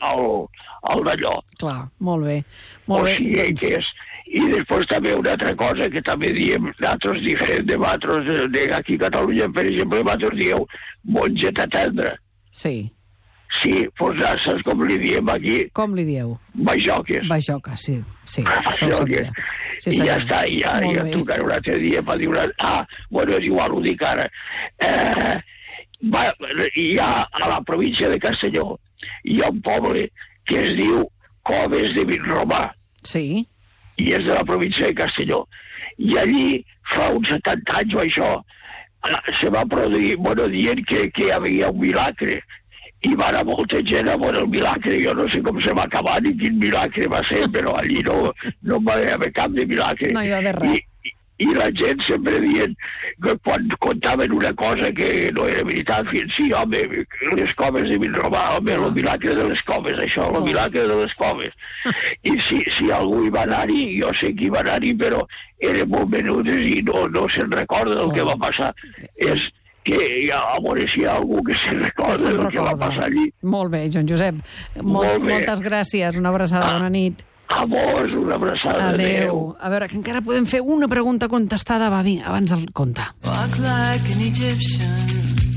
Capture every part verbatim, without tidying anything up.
el, el d'allò. Clar, molt bé. Molt o bé. sigui que és... I després també una altra cosa que també diem nosaltres diferent de vosaltres, aquí a Catalunya, per exemple, vosaltres dieu mongeta tendra. Sí. Sí, doncs saps com li diem aquí? Com li dieu? Bajoques. Bajoques, sí. Sí, això ho Bajoques. sabia. Sí, I ja senyor. està, i ja, Molt ja bé. trucaré un altre dia per dir una... Ah, bueno, és igual, ho dic ara. Eh, va, hi ha a la província de Castelló, hi ha un poble que es diu Coves de Vinromà. Sí. I és de la província de Castelló. I allí, fa uns setanta anys o això, se va produir, bueno, dient que, que hi havia un milagre. I va anar molta gent a veure el milagre. Jo no sé com se va acabar ni quin milagre va ser, però allí no, no va haver cap de milagre. No hi va haver res. I, i la gent sempre dient que quan contaven una cosa que no era veritat, fins sí, home, les coves de Vinromà, home, el milagre de les coves, això, el milagre de les coves. I si, si algú hi va anar-hi, jo sé que hi va anar-hi, però eren molt menudes i no, no se'n recorda del que va passar. És que a veure si hi ha algú que se'n recorda del que va passar allí. Molt bé, Joan Josep. Molt, Molt bé. moltes gràcies. Una abraçada, Ah. bona nit. A vos, una abraçada. Adéu. A veure, que encara podem fer una pregunta contestada. Va, vinga, abans del conte. Walk like an Egyptian.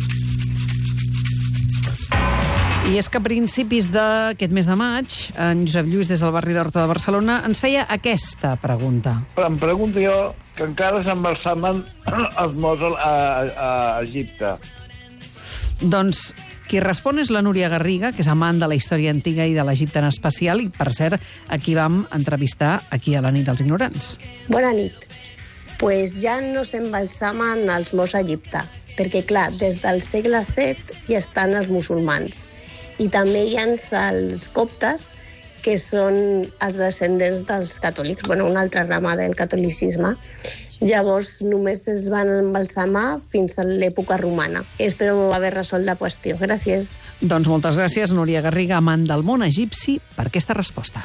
I és que a principis d'aquest mes de maig, en Josep Lluís, des del barri d'Horta de Barcelona, ens feia aquesta pregunta. Però em pregunto jo que encara s'embalsamen els morts a, a, a Egipte. Doncs qui respon és la Núria Garriga, que és amant de la història antiga i de l'Egipte en especial, i, per cert, aquí vam entrevistar aquí a la nit dels ignorants. Bona nit. Pues ja no s'embalsamen els morts a Egipte, perquè, clar, des del segle set hi estan els musulmans. I també hi ha els coptes, que són els descendents dels catòlics, bueno, una altra rama del catolicisme. Llavors només es van embalsamar fins a l'època romana. Espero haver resolt la qüestió. Gràcies. Doncs moltes gràcies, Núria Garriga, amant del món egipci, per aquesta resposta.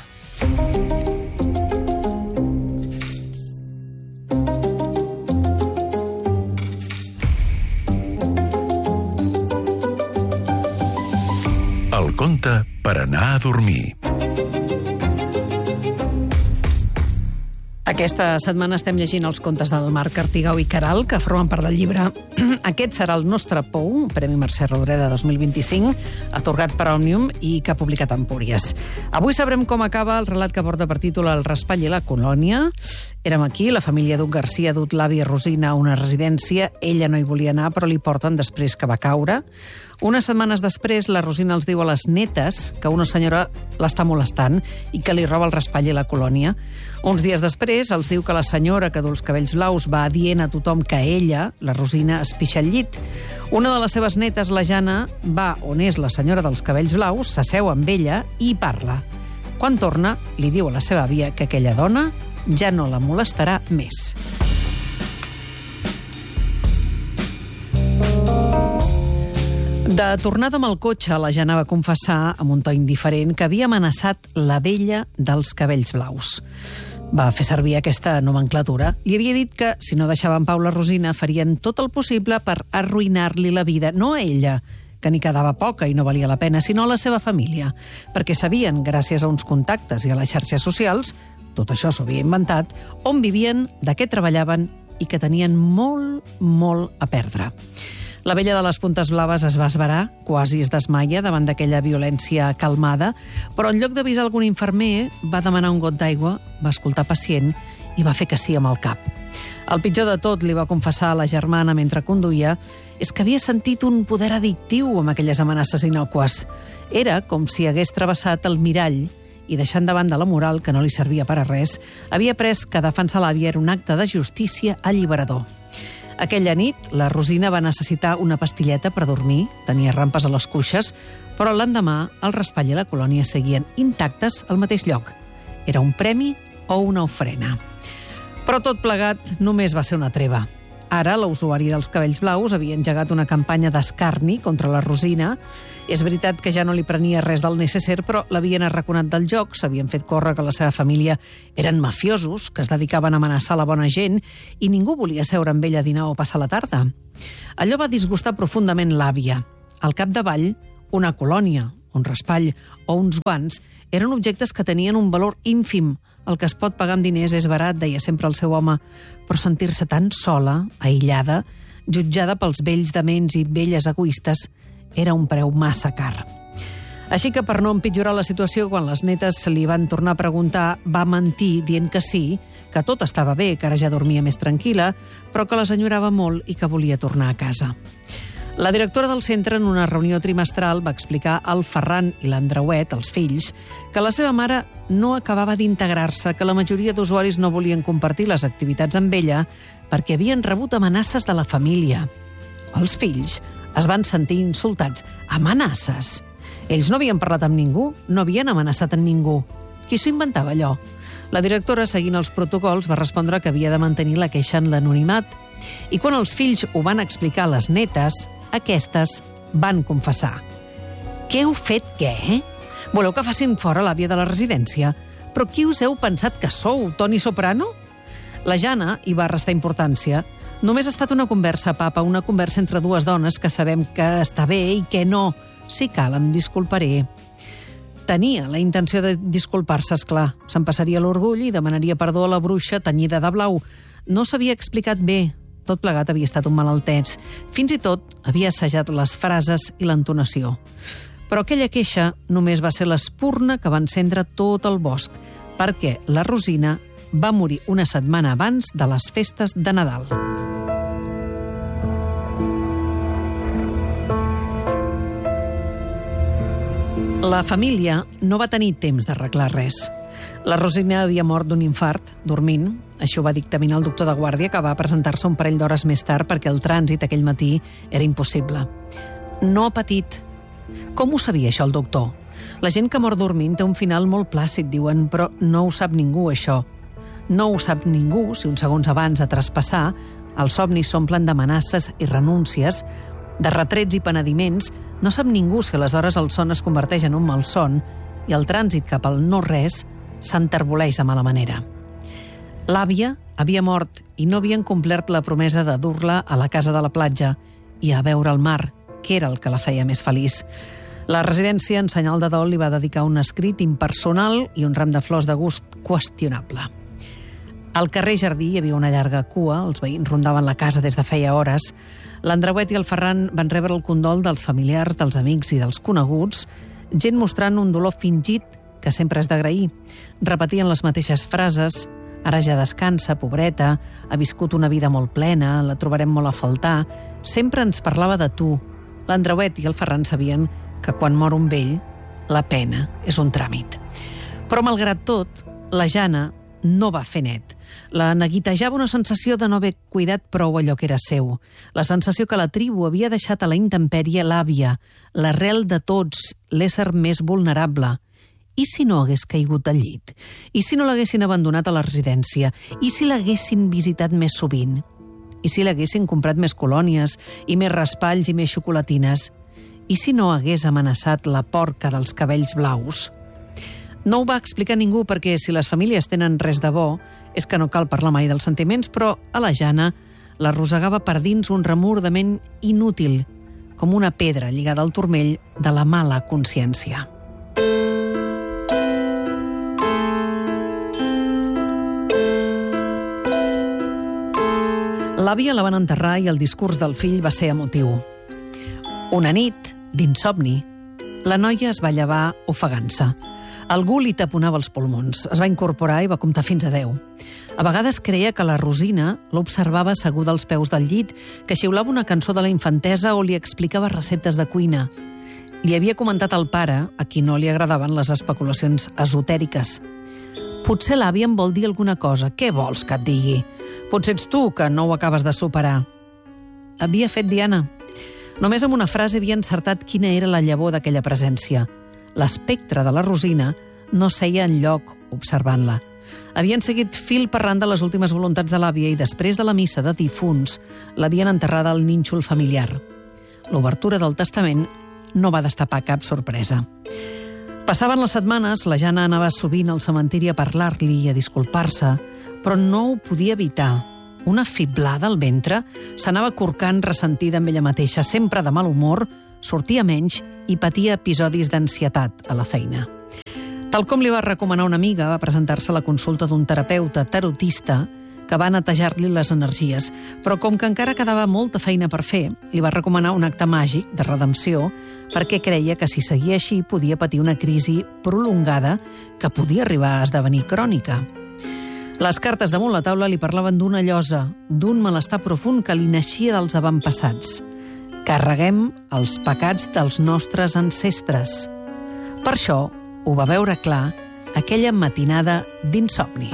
El conte per anar a dormir. Aquesta setmana estem llegint els contes del Marc Artigau i Caral, que formen part del llibre Aquest serà el nostre pou, Premi Mercè Rodoreda dos mil vint-i-cinc, atorgat per Òmnium i que ha publicat Empúries. Avui sabrem com acaba el relat que porta per títol El raspall i la colònia. Érem aquí, la família Duc Garcia ha dut l'àvia Rosina a una residència. Ella no hi volia anar, però li porten després que va caure. Unes setmanes després, la Rosina els diu a les netes que una senyora l'està molestant i que li roba el raspall i la colònia. Uns dies després, els diu que la senyora que du els cabells blaus va dient a tothom que ella, la Rosina, es pixa al llit. Una de les seves netes, la Jana, va on és la senyora dels cabells blaus, s'asseu amb ella i parla. Quan torna, li diu a la seva àvia que aquella dona ja no la molestarà més. De tornada amb el cotxe, la Jana va confessar, amb un to indiferent, que havia amenaçat la vella dels cabells blaus. Va fer servir aquesta nomenclatura. Li havia dit que, si no deixava en pau la Rosina, farien tot el possible per arruïnar-li la vida, no a ella, que n'hi quedava poca i no valia la pena, sinó a la seva família, perquè sabien, gràcies a uns contactes i a les xarxes socials, tot això s'ho havia inventat, on vivien, de què treballaven i que tenien molt, molt a perdre. La vella de les puntes blaves es va esverar, quasi es desmaia davant d'aquella violència calmada, però en lloc d'avisar algun infermer, va demanar un got d'aigua, va escoltar pacient i va fer que sí amb el cap. El pitjor de tot, li va confessar a la germana mentre conduïa, és que havia sentit un poder addictiu amb aquelles amenaces inocues. Era com si hagués travessat el mirall i, deixant davant de la moral, que no li servia per a res, havia pres que defensar l'àvia era un acte de justícia alliberador. Aquella nit, la Rosina va necessitar una pastilleta per dormir, tenia rampes a les cuixes, però l'endemà el raspall i la colònia seguien intactes al mateix lloc. Era un premi o una ofrena. Però tot plegat només va ser una treva. Ara, la usuària dels cabells blaus havia engegat una campanya d'escarni contra la Rosina. És veritat que ja no li prenia res del necesser, però l'havien arraconat del joc, s'havien fet córrer que la seva família eren mafiosos, que es dedicaven a amenaçar la bona gent, i ningú volia seure amb ella a dinar o passar la tarda. Allò va disgustar profundament l'àvia. Al capdavall, una colònia un raspall o uns guants eren objectes que tenien un valor ínfim. El que es pot pagar amb diners és barat, deia sempre el seu home, però sentir-se tan sola, aïllada, jutjada pels vells dements i velles egoistes, era un preu massa car. Així que, per no empitjorar la situació, quan les netes li van tornar a preguntar, va mentir dient que sí, que tot estava bé, que ara ja dormia més tranquil·la, però que les enyorava molt i que volia tornar a casa. La directora del centre, en una reunió trimestral, va explicar al Ferran i l'Andreuet, els fills, que la seva mare no acabava d'integrar-se, que la majoria d'usuaris no volien compartir les activitats amb ella perquè havien rebut amenaces de la família. Els fills es van sentir insultats. Amenaces? Ells no havien parlat amb ningú, no havien amenaçat amb ningú. Qui s'ho inventava, allò? La directora, seguint els protocols, va respondre que havia de mantenir la queixa en l'anonimat. I quan els fills ho van explicar a les netes, aquestes van confessar. Què heu fet, què, eh? Voleu que facin fora l'àvia de la residència? Però qui us heu pensat que sou, Toni Soprano? La Jana hi va restar importància. Només ha estat una conversa, papa, una conversa entre dues dones que sabem que està bé i que no. Si cal, em disculparé. Tenia la intenció de disculpar-se, esclar. Se'n passaria l'orgull i demanaria perdó a la bruixa tenyida de blau. No s'havia explicat bé. Tot plegat havia estat un malaltès. Fins i tot havia assajat les frases i l'entonació. Però aquella queixa només va ser l'espurna que va encendre tot el bosc, perquè la Rosina va morir una setmana abans de les festes de Nadal. La família no va tenir temps d'arreglar res. La Rosina havia mort d'un infart, dormint. Això ho va dictaminar el doctor de guàrdia, que va presentar-se un parell d'hores més tard perquè el trànsit aquell matí era impossible. No ha patit. Com ho sabia, això, el doctor? La gent que mor dormint té un final molt plàcid, diuen, però no ho sap ningú, això. No ho sap ningú si uns segons abans de traspassar els somnis s'omplen d'amenaces i renúncies, de retrets i penediments. No sap ningú si aleshores el son es converteix en un malson i el trànsit cap al no-res s'enterboleix de mala manera. L'àvia havia mort i no havien complert la promesa de dur-la a la casa de la platja i a veure el mar, que era el que la feia més feliç. La residència, en senyal de dol, li va dedicar un escrit impersonal i un ram de flors de gust qüestionable. Al carrer Jardí hi havia una llarga cua, els veïns rondaven la casa des de feia hores. L'Andreuet i el Ferran van rebre el condol dels familiars, dels amics i dels coneguts, gent mostrant un dolor fingit que sempre és d'agrair. Repetien les mateixes frases: ara ja descansa, pobreta, ha viscut una vida molt plena, la trobarem molt a faltar. Sempre ens parlava de tu. L'Andreuet i el Ferran sabien que quan mor un vell, la pena és un tràmit. Però, malgrat tot, la Jana no va fer net. La neguitejava una sensació de no haver cuidat prou allò que era seu. La sensació que la tribu havia deixat a la intempèrie l'àvia, l'arrel de tots, l'ésser més vulnerable. I si no hagués caigut al llit? I si no l'haguessin abandonat a la residència? I si l'haguessin visitat més sovint? I si l'haguessin comprat més colònies, i més raspalls i més xocolatines? I si no hagués amenaçat la porca dels cabells blaus? No ho va explicar ningú perquè si les famílies tenen res de bo és que no cal parlar mai dels sentiments, però a la Jana l'arrossegava per dins un remordiment inútil, com una pedra lligada al turmell de la mala consciència. L'àvia la van enterrar i el discurs del fill va ser emotiu. Una nit, d'insomni, la noia es va llevar ofegant-se. Algú li taponava els pulmons. Es va incorporar i va comptar fins a deu. A vegades creia que la Rosina l'observava asseguda als peus del llit, que xiulava una cançó de la infantesa o li explicava receptes de cuina. Li havia comentat al pare, a qui no li agradaven les especulacions esotèriques. Potser l'àvia em vol dir alguna cosa. Què vols que et digui? Potser ets tu que no ho acabes de superar. Havia fet Diana. Només amb una frase havia encertat quina era la llavor d'aquella presència. L'espectre de la Rosina no seia enlloc observant-la. Havien seguit fil per randa les últimes voluntats de l'àvia i després de la missa de difunts l'havien enterrada al nínxol familiar. L'obertura del testament no va destapar cap sorpresa. Passaven les setmanes, la Jana anava sovint al cementiri a parlar-li i a disculpar-se, però no ho podia evitar. Una fiblada al ventre s'anava corcant ressentida amb ella mateixa, sempre de mal humor, sortia menys i patia episodis d'ansietat a la feina. Tal com li va recomanar una amiga, va presentar-se a la consulta d'un terapeuta tarotista que va netejar-li les energies, però com que encara quedava molta feina per fer, li va recomanar un acte màgic de redempció perquè creia que si seguia així podia patir una crisi prolongada que podia arribar a esdevenir crònica. Les cartes damunt la taula li parlaven d'una llosa, d'un malestar profund que li naixia dels avantpassats. Carreguem els pecats dels nostres ancestres. Per això ho va veure clar aquella matinada d'insomni.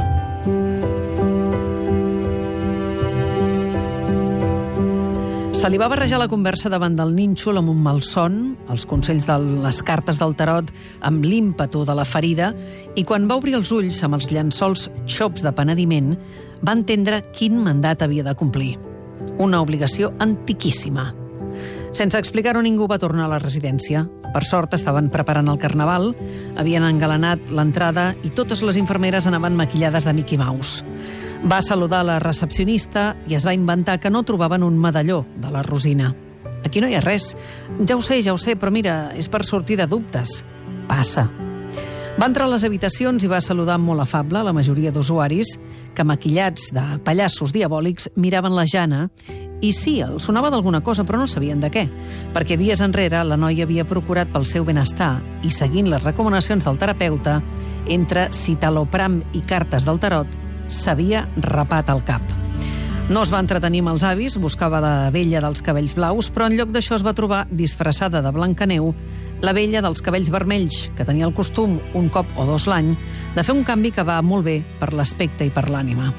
Se li va barrejar la conversa davant del nínxol amb un malson, els consells de les cartes del tarot amb l'ímpetu de la ferida, i quan va obrir els ulls amb els llençols xops de penediment, va entendre quin mandat havia de complir. Una obligació antiquíssima. Sense explicar-ho, ningú va tornar a la residència. Per sort, estaven preparant el carnaval, havien engalanat l'entrada i totes les infermeres anaven maquillades de Mickey Mouse. Va saludar la recepcionista i es va inventar que no trobaven un medalló de la Rosina. Aquí no hi ha res. Ja ho sé, ja ho sé, però mira, és per sortir de dubtes. Passa. Va entrar a les habitacions i va saludar molt afable la majoria d'usuaris que, maquillats de pallassos diabòlics, miraven la Jana i sí, els sonava d'alguna cosa, però no sabien de què, perquè dies enrere la noia havia procurat pel seu benestar i, seguint les recomanacions del terapeuta, entre citalopram i cartes del tarot, s'havia rapat el cap. No es va entretenir amb els avis, buscava la vella dels cabells blaus, però en lloc d'això es va trobar, disfressada de Blancaneu, la vella dels cabells vermells, que tenia el costum, un cop o dos l'any, de fer un canvi que va molt bé per l'aspecte i per l'ànima.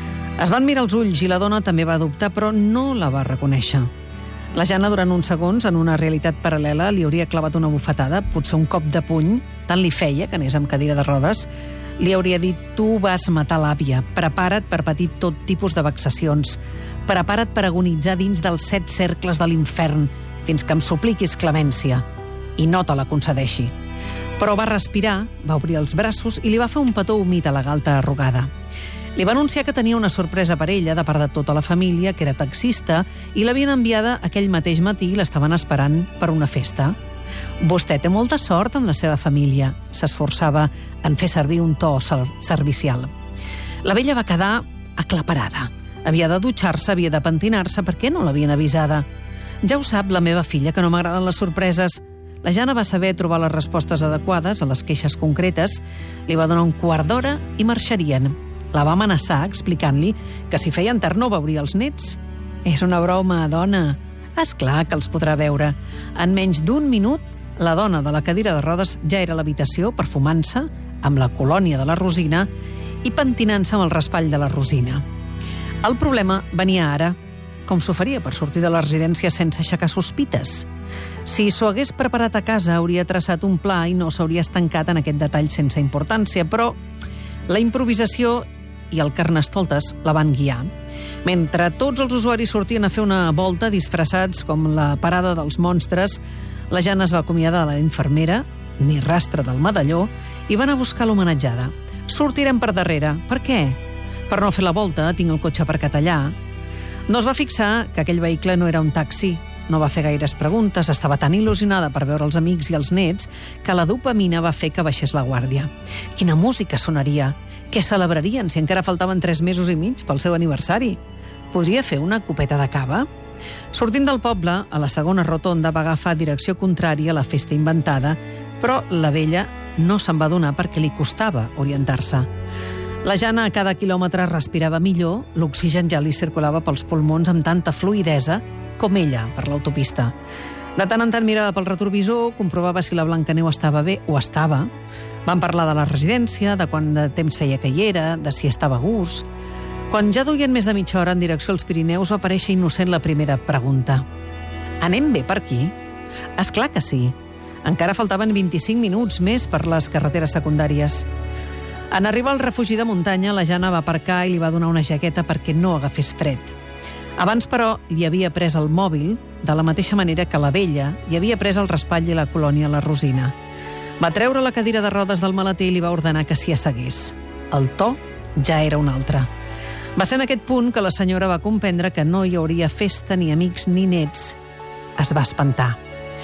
Es van mirar els ulls i la dona també va dubtar, però no la va reconèixer. La Jana, durant uns segons, en una realitat paral·lela, li hauria clavat una bufetada, potser un cop de puny, tant li feia que anés amb cadira de rodes. Li hauria dit: tu vas matar l'àvia, prepara't per patir tot tipus de vexacions, prepara't per agonitzar dins dels set cercles de l'infern fins que em supliquis clemència, i no te la concedeixi. Però va respirar, va obrir els braços i li va fer un petó humit a la galta arrugada. Li va anunciar que tenia una sorpresa per ella de part de tota la família, que era taxista, i l'havien enviada aquell mateix matí i l'estaven esperant per una festa. Vostè té molta sort amb la seva família, s'esforçava en fer servir un to servicial. La vella va quedar aclaparada. Havia de dutxar-se, havia de pentinar-se, per què no l'havien avisada? Ja ho sap la meva filla, que no m'agraden les sorpreses. La Jana va saber trobar les respostes adequades a les queixes concretes, li va donar un quart d'hora i marxarien. La va amenaçar explicant-li que si feien tard no veuria els nets. És una broma, dona. És clar que els podrà veure. En menys d'un minut, la dona de la cadira de rodes ja era a l'habitació perfumant-se amb la colònia de la Rosina i pentinant-se amb el raspall de la Rosina. El problema venia ara. Com s'ho faria per sortir de la residència sense aixecar sospites? Si s'ho hagués preparat a casa, hauria traçat un pla i no s'hauria estancat en aquest detall sense importància, però la improvisació i el carnestoltes la van guiar. Mentre tots els usuaris sortien a fer una volta disfressats com la parada dels monstres, la Jana es va acomiadar de la infermera, ni rastre del medalló, i va anar a buscar l'homenatjada. Sortirem per darrere. Per què? Per no fer la volta, tinc el cotxe aparcat allà. No es va fixar que aquell vehicle no era un taxi. No va fer gaires preguntes, estava tan il·lusionada per veure els amics i els nets que la dopamina va fer que baixés la guàrdia. Quina música sonaria? Què celebrarien si encara faltaven tres mesos i mig pel seu aniversari? Podria fer una copeta de cava? Sortint del poble, a la segona rotonda va agafar direcció contrària a la festa inventada, però la vella no se'n va adonar perquè li costava orientar-se. La Jana a cada quilòmetre respirava millor, l'oxigen ja li circulava pels pulmons amb tanta fluïdesa com ella per l'autopista. De tant en tant mirava pel retrovisor, comprovava si la Blancaneu estava bé o estava. Van parlar de la residència, de quant de temps feia que hi era, de si estava a gust. Quan ja duien més de mitja hora en direcció als Pirineus, va aparèixer innocent la primera pregunta. Anem bé per aquí? És clar que sí. Encara faltaven vint-i-cinc minuts més per les carreteres secundàries. En arribar al refugi de muntanya, la Jana va aparcar i li va donar una jaqueta perquè no agafés fred. Abans, però, li havia pres el mòbil, de la mateixa manera que la vella hi havia pres el raspall i la colònia a la Rosina. Va treure la cadira de rodes del maleter i li va ordenar que s'hi assegués. El to ja era un altre. Va ser en aquest punt que la senyora va comprendre que no hi hauria festa, ni amics, ni nets. Es va espantar.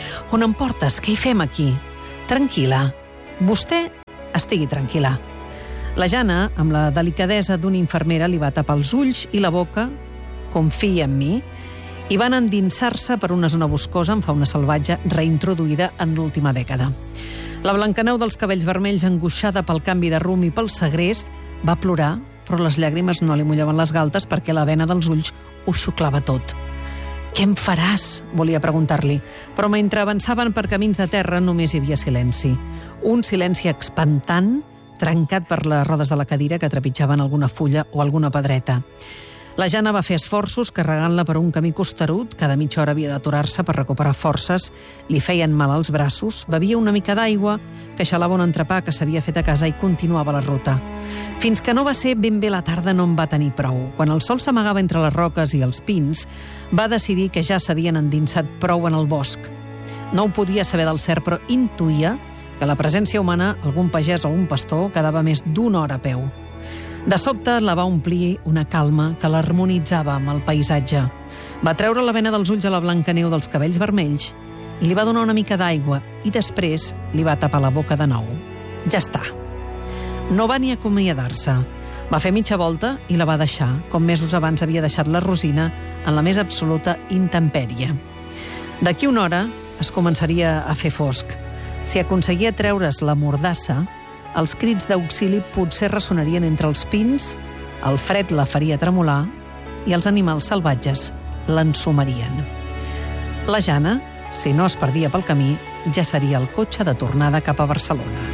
On em portes? Què hi fem aquí? Tranquil·la. Vostè estigui tranquil·la. La Jana, amb la delicadesa d'una infermera, li va tapar els ulls i la boca. Confia en mi. I van endinsar-se per una zona boscosa en fauna salvatge reintroduïda en l'última dècada. La Blancaneu dels cabells vermells, angoixada pel canvi de rumb i pel segrest, va plorar, però les llàgrimes no li mullaven les galtes perquè la vena dels ulls ho xuclava tot. «Què em faràs?», volia preguntar-li, però mentre avançaven per camins de terra només hi havia silenci. Un silenci espantant, trencat per les rodes de la cadira que trepitjaven alguna fulla o alguna pedreta. La Jana va fer esforços carregant-la per un camí costerut, cada mitja hora havia d'aturar-se per recuperar forces, li feien mal als braços, bevia una mica d'aigua, queixalava un entrepà que s'havia fet a casa i continuava la ruta. Fins que no va ser ben bé la tarda no en va tenir prou. Quan el sol s'amagava entre les roques i els pins, va decidir que ja s'havien endinsat prou en el bosc. No ho podia saber del cert, però intuïa que la presència humana, algun pagès o algun pastor, quedava més d'una hora a peu. De sobte la va omplir una calma que l'harmonitzava amb el paisatge. Va treure la vena dels ulls a la Blancaneu dels cabells vermells i li va donar una mica d'aigua i després li va tapar la boca de nou. Ja està. No va ni acomiadar-se. Va fer mitja volta i la va deixar, com mesos abans havia deixat la Rosina, en la més absoluta intempèrie. D'aquí una hora es començaria a fer fosc. Si aconseguia treure's la mordassa, els crits d'auxili potser ressonarien entre els pins, el fred la faria tremolar i els animals salvatges l'ensumarien. La Jana, si no es perdia pel camí, ja seria el cotxe de tornada cap a Barcelona.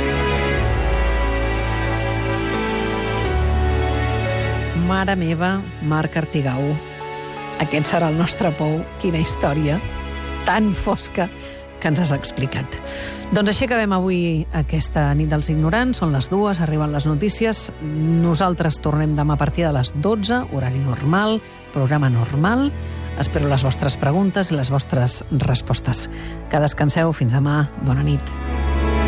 Mare meva, Marc Artigau, aquest serà el nostre pou. Quina història tan fosca que ens has explicat. Doncs així acabem avui aquesta nit dels ignorants. Són les dues, arriben les notícies. Nosaltres tornem demà a partir de les dotze, horari normal, programa normal. Espero les vostres preguntes i les vostres respostes. Que descanseu. Fins demà. Bona nit.